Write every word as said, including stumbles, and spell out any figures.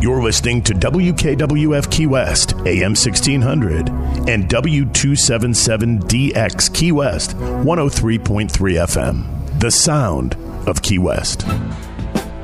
You're listening to W K W F Key West, A M sixteen hundred, and W two seventy-seven D X Key West, one oh three point three F M. The sound of Key West.